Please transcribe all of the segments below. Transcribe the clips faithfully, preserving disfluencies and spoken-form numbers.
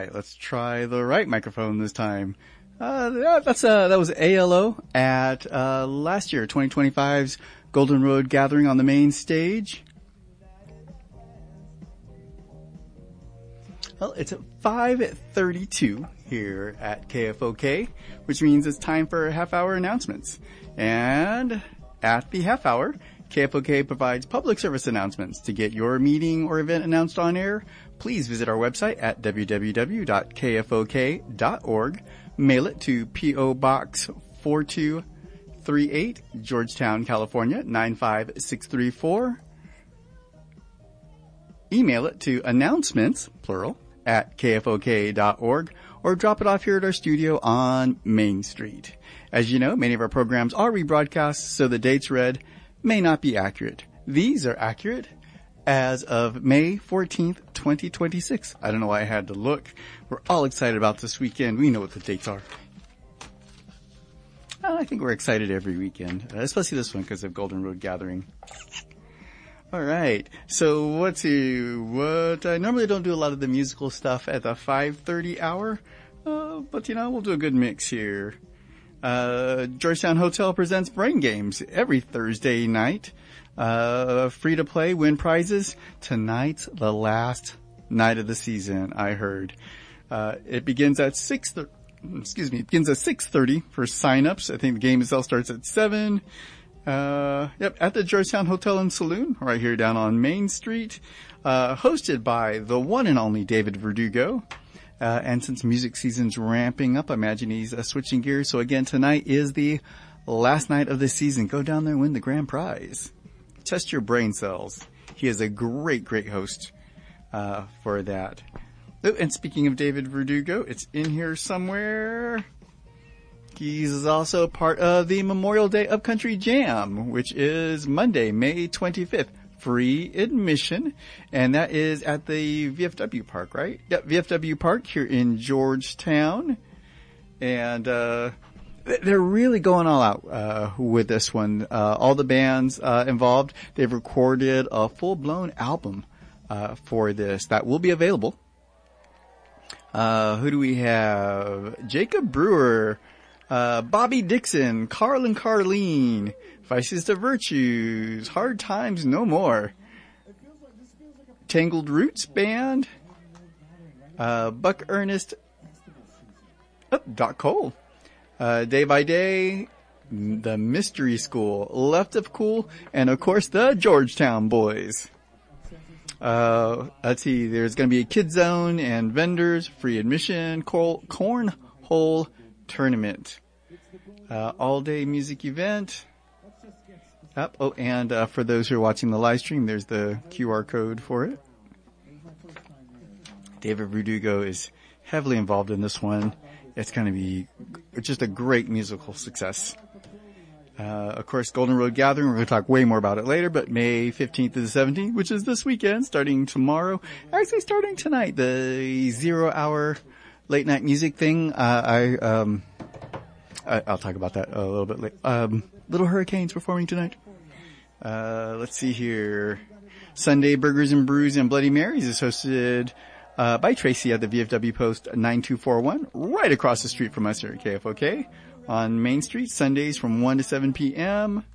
right, let's try the right microphone this time. Uh, yeah, that's, uh, that was A L O at, uh, last year, twenty twenty-five's Golden Road Gathering on the main stage. Well, it's at five thirty-two here at K F O K, which means it's time for half hour announcements. And at the half hour, K F O K provides public service announcements. To get your meeting or event announced on air, please visit our website at w w w dot k f o k dot org. Mail it to P O Box four two three eight, Georgetown, California, nine five six three four. Email it to announcements, plural, at k f o k dot org, or drop it off here at our studio on Main Street. As you know, many of our programs are rebroadcasts, so the dates read may not be accurate. These are accurate as of May fourteenth, twenty twenty-six. I don't know why I had to look. We're all excited about this weekend. We know what the dates are. I think we're excited every weekend, especially this one because of Golden Road Gathering. All right. So what's he, what I normally don't do a lot of the musical stuff at the five thirty hour, uh, but you know, we'll do a good mix here. Uh, Georgetown Hotel presents Brain Games every Thursday night. Uh, free to play, win prizes. Tonight's the last night of the season, I heard. Uh, it begins at six thirty, excuse me, it begins at six thirty for sign-ups. I think the game itself starts at seven. Uh, yep, at the Georgetown Hotel and Saloon, right here down on Main Street. Uh, hosted by the one and only David Verdugo. Uh, and since music season's ramping up, I imagine he's uh, switching gears. So again, tonight is the last night of the season. Go down there and win the grand prize. Test your brain cells. He is a great, great host, uh, for that. Oh, and speaking of David Verdugo, it's in here somewhere. He's also part of the Memorial Day Upcountry Jam, which is Monday, May twenty-fifth. Free admission, and that is at the V F W Park, right? Yep, V F W Park here in Georgetown. And, uh, they're really going all out, uh, with this one. Uh, all the bands, uh, involved, they've recorded a full-blown album, uh, for this that will be available. Uh, who do we have? Jacob Brewer, uh, Bobby Dixon, Carl and Carlene, Vices to Virtues, Hard Times No More, Tangled Roots Band, uh, Buck Ernest, oh, Doc Cole, uh, Day by Day, the Mystery School, Left of Cool, and of course the Georgetown Boys. Uh, let's see, there's going to be a kid zone and vendors, free admission, cor- cornhole tournament, uh, all day music event. Up. Oh, and uh, for those who are watching the live stream, there's the Q R code for it. David Verdugo is heavily involved in this one. It's going to be just a great musical success. Uh, of course, Golden Road Gathering, we're going to talk way more about it later, but May fifteenth to the seventeenth, which is this weekend, starting tomorrow. Actually, starting tonight, the zero-hour late-night music thing. Uh, I, um, I, I'll talk about that a little bit later. Um, Little Hurricanes performing tonight. Uh, let's see here. Sunday Burgers and Brews and Bloody Marys is hosted, uh, by Tracy at the V F W Post nine two four one, right across the street from us here at K F O K on Main Street, Sundays from one to seven p.m.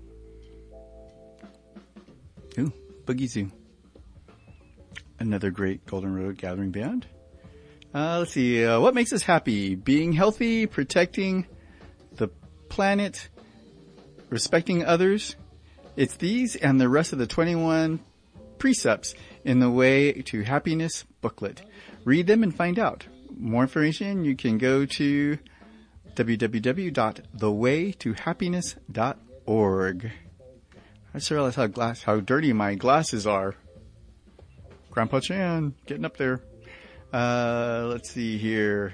Ooh, Boogie Zoo. Another great Golden Road Gathering band. Uh, let's see, uh, what makes us happy? Being healthy, protecting the planet, respecting others. It's these and the rest of the twenty-one precepts in the Way to Happiness booklet. Read them and find out. More information, you can go to w w w dot the way to happiness dot org. I just realized how glass, how dirty my glasses are. Grandpa Chan, getting up there. Uh, let's see here.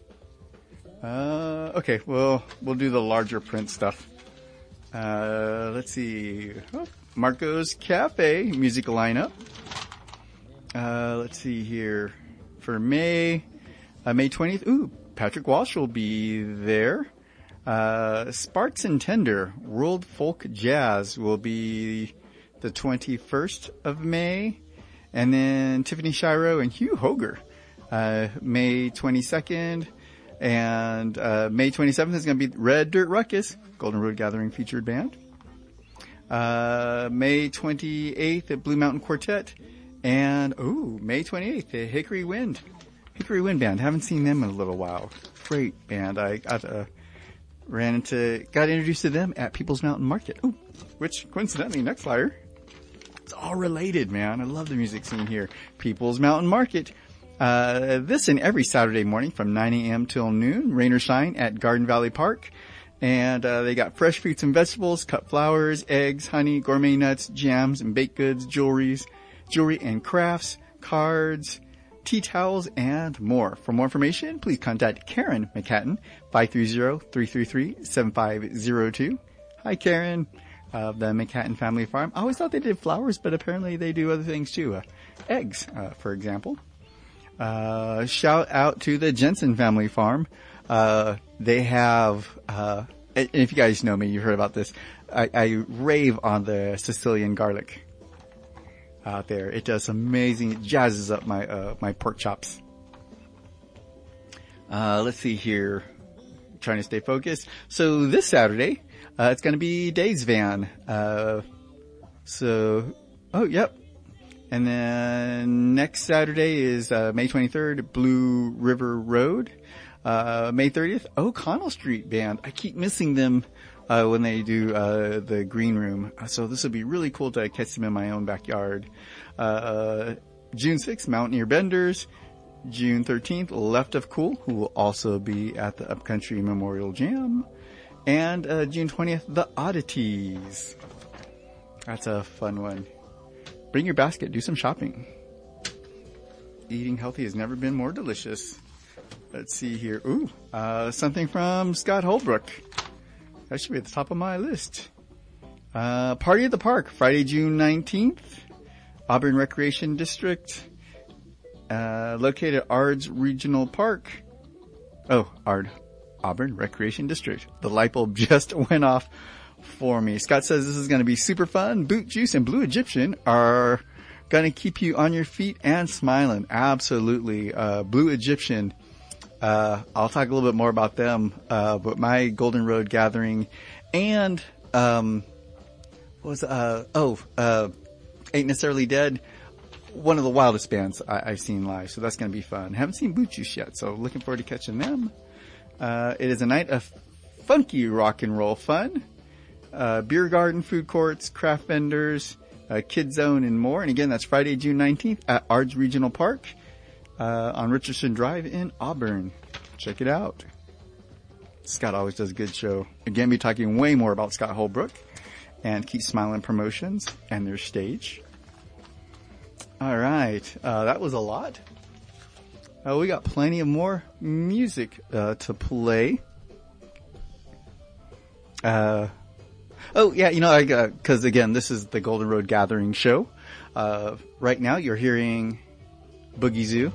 Uh, okay, well, we'll do the larger print stuff. Uh, let's see. Oh, Marco's Cafe musical lineup. Uh, let's see here. For May, uh, May twentieth. Ooh, Patrick Walsh will be there. Uh, Sparks and Tender World Folk Jazz will be the twenty-first of May. And then Tiffany Shiro and Hugh Hoger, Uh, May twenty-second and, uh, May twenty-seventh is going to be Red Dirt Ruckus, Golden Road Gathering featured band. Uh, May twenty-eighth at Blue Mountain Quartet. And, ooh, May twenty-eighth at Hickory Wind. Hickory Wind Band. Haven't seen them in a little while. Great band. I got, uh, ran into, got introduced to them at People's Mountain Market. Ooh, which coincidentally, next flyer. It's all related, man. I love the music scene here. People's Mountain Market. Uh, this and every Saturday morning from nine a.m. till noon, rain or shine at Garden Valley Park. And, uh, they got fresh fruits and vegetables, cut flowers, eggs, honey, gourmet nuts, jams, and baked goods, jewelries, jewelry and crafts, cards, tea towels, and more. For more information, please contact Karen McHatton, five three zero, three three three, seven five zero two. Hi, Karen. Of the McHatton Family Farm. I always thought they did flowers, but apparently they do other things too. Uh, eggs, uh, for example. Uh, shout out to the Jensen Family Farm. Uh, they have, uh, and if you guys know me, you've heard about this. I, I rave on the Sicilian garlic out there. It does amazing. It jazzes up my, uh, my pork chops. Uh, let's see here. Trying to stay focused. So this Saturday, Uh, it's going to be Dave's Van. Uh, so, oh, yep. And then next Saturday is, uh, May twenty-third, Blue River Road. Uh, May thirtieth, O'Connell Street Band. I keep missing them, uh, when they do, uh, the green room. So this would be really cool to catch them in my own backyard. Uh, June sixth, Mountaineer Benders. June thirteenth, Left of Cool, who will also be at the Upcountry Memorial Jam. And, uh, June twentieth, The Oddities. That's a fun one. Bring your basket, do some shopping. Eating healthy has never been more delicious. Let's see here. Ooh, uh, something from Scott Holbrook. That should be at the top of my list. Uh, Party at the Park, Friday, June nineteenth. Auburn Recreation District. Uh, located at Ards Regional Park. Oh, Ard. Auburn Recreation District. The light bulb just went off for me. Scott says this is going to be super fun. Boot Juice and Blue Egyptian are going to keep you on your feet and smiling. Absolutely. Uh, Blue Egyptian. Uh, I'll talk a little bit more about them. Uh, but my Golden Road Gathering and, um, what was, uh, oh, uh, Ain't Necessarily Dead. One of the wildest bands I, I've seen live. So that's going to be fun. Haven't seen Boot Juice yet. So looking forward to catching them. Uh, it is a night of funky rock and roll fun. Uh, beer garden, food courts, craft vendors, uh, kid zone, and more. And again, that's Friday, June nineteenth at Ards Regional Park, uh, on Richardson Drive in Auburn. Check it out. Scott always does a good show. Again, be talking way more about Scott Holbrook and Keep Smiling Promotions and their stage. All right. Uh, that was a lot. Uh, we got plenty of more music, uh, to play. Uh, oh yeah, you know, I got, cause again, this is the Golden Road Gathering show. Uh, right now you're hearing Boogie Zoo.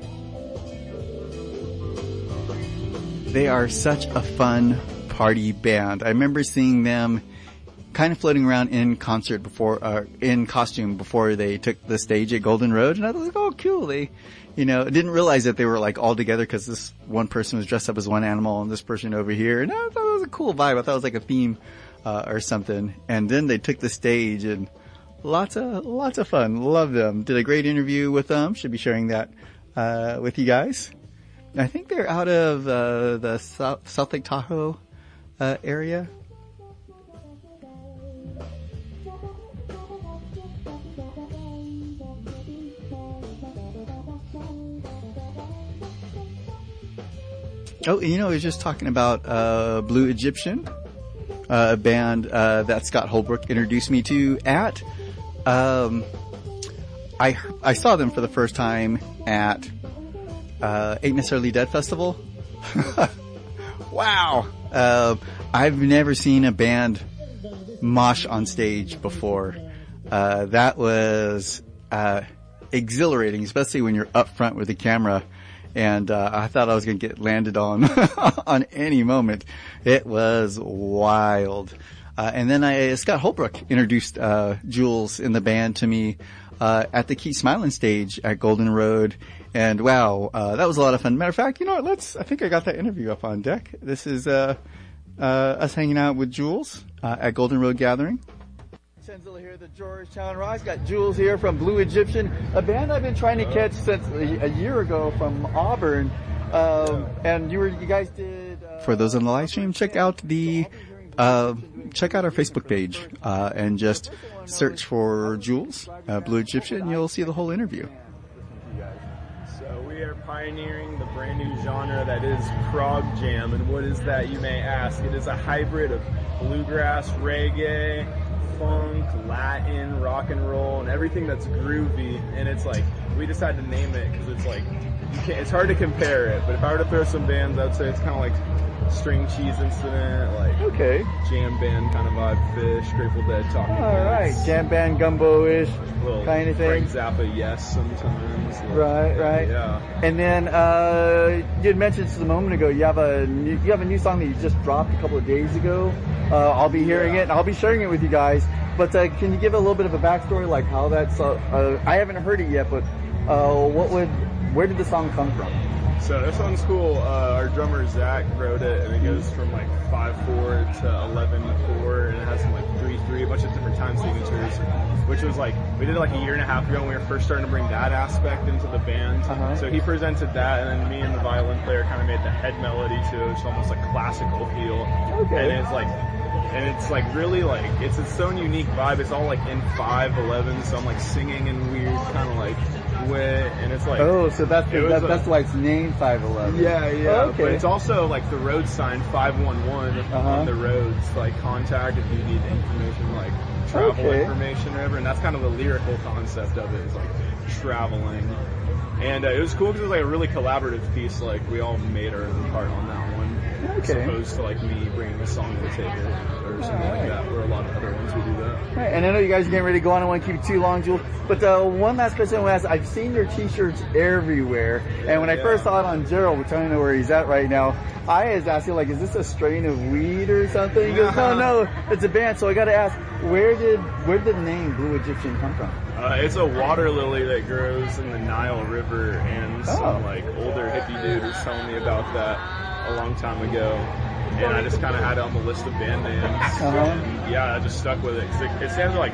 They are such a fun party band. I remember seeing them kind of floating around in concert before, uh, in costume before they took the stage at Golden Road. And I was like, oh cool. They, you know, didn't realize that they were like all together because this one person was dressed up as one animal and this person over here. And I thought it was a cool vibe. I thought it was like a theme, uh, or something. And then they took the stage and lots of, lots of fun. Love them. Did a great interview with them. Should be sharing that, uh, with you guys. I think they're out of, uh, the South, South Lake Tahoe, uh, area. Oh, you know, I was just talking about, uh, Blue Egyptian, uh, a band, uh, that Scott Holbrook introduced me to at, um, I, I saw them for the first time at, uh, Ain't Necessarily Dead Festival. Wow. Uh, I've never seen a band mosh on stage before. Uh, that was, uh, exhilarating, especially when you're up front with the camera. And, uh, I thought I was going to get landed on, on any moment. It was wild. Uh, and then I, Scott Holbrook introduced, uh, Jules in the band to me uh, at the Keep Smiling stage at Golden Road. And wow, uh, that was a lot of fun. Matter of fact, you know what? Let's, I think I got that interview up on deck. This is, uh, uh, us hanging out with Jules, uh, at Golden Road Gathering. Tenzilla here, the Georgetown Rocks. Got Jules here from Blue Egyptian, a band I've been trying to catch since a, a year ago from Auburn. Um, and you were, you guys did, uh, for those on the live stream, check out the, uh, check out our Facebook page, uh, and just search for Jules, uh, Blue Egyptian, and you'll see the whole interview. We are pioneering the brand new genre that is prog jam. And what is that, you may ask? It is a hybrid of bluegrass, reggae, funk, Latin, rock and roll, and everything that's groovy. And it's like, we decided to name it because it's like, you can't, it's hard to compare it. But if I were to throw some bands, I'd say it's kind of like String Cheese Incident, like okay, jam band kind of vibe, Fish, Grateful Dead, Talking Heads. All right, jam band, gumbo-ish kind of thing. Frank Zappa, yes, sometimes. Like, right, right. Yeah. And then uh, you had mentioned just a moment ago you have a new, you have a new song that you just dropped a couple of days ago. Uh, I'll be hearing yeah. it, and I'll be sharing it with you guys. But uh, can you give a little bit of a backstory, like how that's? Uh, uh, I haven't heard it yet, but uh, what would? Where did the song come from? So this one's cool. Uh, our drummer Zach wrote it, and it goes from like five four to eleven four, and it has some like three three, a bunch of different time signatures, which was like we did it like a year and a half ago when we were first starting to bring that aspect into the band. Uh-huh. So he presented that, and then me and the violin player kind of made the head melody to it, which is almost like classical feel. Okay. And it's like, and it's like really like it's its own unique vibe. It's all like in five eleven, so I'm like singing in weird kind of like way, and it's like oh, so that's the, that, a, that's why it's named five eleven. Yeah, yeah. Oh, okay. But it's also like the road sign five one one uh-huh. on the roads, like contact if you need information, like travel okay. information or whatever. And that's kind of the lyrical concept of it, is like traveling. And uh, it was cool because it was like a really collaborative piece. Like we all made our own part on that one. Okay. As opposed to like me bringing a song to the table or something right. like that, where a lot of other ones would do that. Right, and I know you guys are getting ready to go on. I don't want to keep it too long, Jules. But uh, one last question I want to ask. I've seen your T-shirts everywhere. Yeah, and when I yeah. first saw it on Gerald, which I don't know where he's at right now, I was asking, like, is this a strain of weed or something? He goes, no, no, it's a band. So I got to ask, where did where did the name Blue Egyptian come from? Uh, it's a water lily that grows in the Nile River, and oh. some like older hippie dude was telling me about that a long time ago. And I just kind of had it on the list of band names. Uh-huh. And yeah, I just stuck with it. Cause it, it stands for like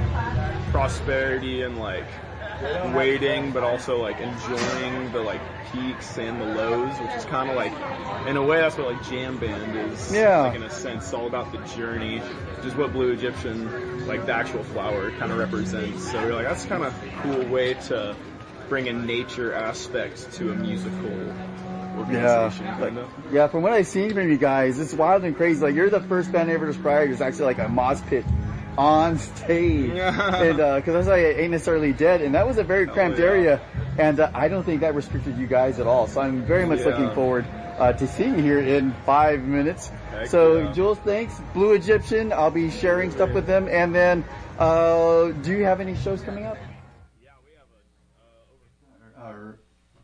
prosperity and like waiting, but also like enjoying the like peaks and the lows, which is kind of like, in a way, that's what like jam band is. Yeah. Like in a sense, it's all about the journey, which is what Blue Egyptian, like the actual flower, kind of represents. So we're like, that's kind of a cool way to bring a nature aspect to a musical organization. Yeah, kind like, of. yeah. From what I've seen from you guys, it's wild and crazy. Like you're the first band I ever described as actually like a mosh pit on stage, Yeah. and because uh, I was like, it ain't necessarily dead, and that was a very cramped oh, yeah. area, and uh, I don't think that restricted you guys at all. So I'm very much Yeah. looking forward uh, to seeing you here in five minutes. Heck so yeah. Jules, thanks. Blue Egyptian, I'll be sharing stuff with them, and then uh, do you have any shows coming up? Yeah, we have a. Uh, over-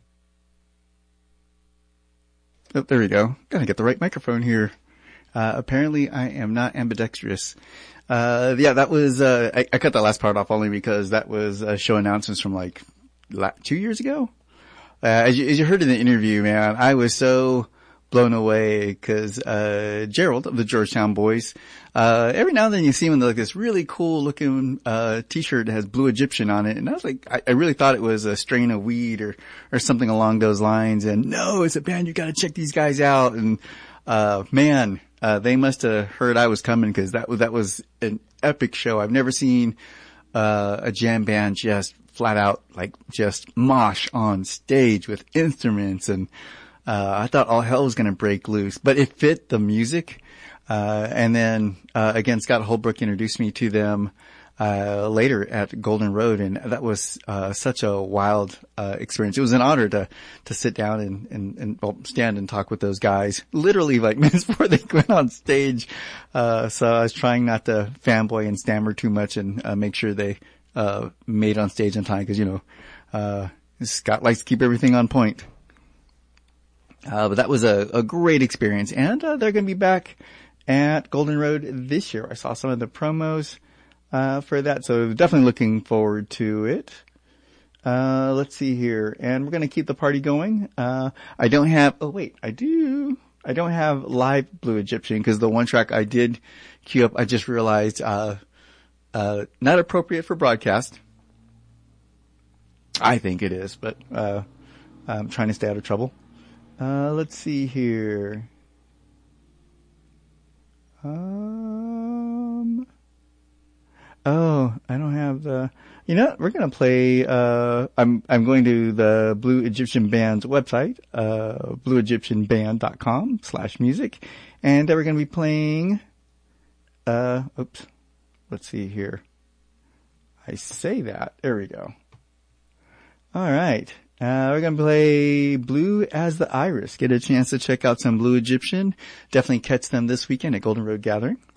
Oh, there we go. Gotta get the right microphone here. Uh, apparently I am not ambidextrous. Uh, yeah, that was, uh, I, I cut that last part off only because that was, uh, show announcements from like, la- two years ago. Uh, as you, as you heard in the interview, man, I was so blown away cause, uh, Gerald of the Georgetown Boys, uh, every now and then you see him in like this really cool looking, uh, t-shirt that has Blue Egyptian on it. And I was like, I, I really thought it was a strain of weed or, or something along those lines. And no, it's a band. You gotta check these guys out. And, uh, man, uh, they must have heard I was coming cause that was, that was an epic show. I've never seen, uh, a jam band just flat out, like just mosh on stage with instruments. And, uh, I thought all hell was going to break loose, but it fit the music. Uh, and then, uh, again, Scott Holbrook introduced me to them, uh, later at Golden Road. And that was, uh, such a wild, uh, experience. It was an honor to, to sit down and, and, and well, stand and talk with those guys literally like minutes before they went on stage. Uh, so I was trying not to fanboy and stammer too much and, uh, make sure they, uh, made on stage on time. Cause, you know, uh, Scott likes to keep everything on point. Uh, but that was a, a great experience. And, uh, they're going to be back at Golden Road this year. I saw some of the promos, uh, for that. So definitely looking forward to it. Uh, let's see here. And we're going to keep the party going. Uh, I don't have, oh wait, I do. I don't have live Blue Egyptian because the one track I did queue up, I just realized, uh, uh, not appropriate for broadcast. I think it is, but, uh, I'm trying to stay out of trouble. Uh, let's see here. Um, oh, I don't have the, you know, we're going to play, uh, I'm, I'm going to the Blue Egyptian Band's website, uh, blue egyptian band dot com slash music. And uh, we're going to be playing, uh, oops, let's see here. I say that. There we go. All right. Uh, we're going to play Blue as the Iris. Get a chance to check out some Blue Egyptian. Definitely catch them this weekend at Golden Road Gathering.